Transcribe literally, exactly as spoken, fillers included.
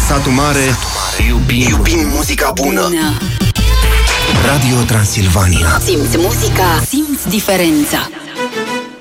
satul mare, iubim, iubim muzica bună. bună. Radio Transilvania. Simți muzica, simți diferența.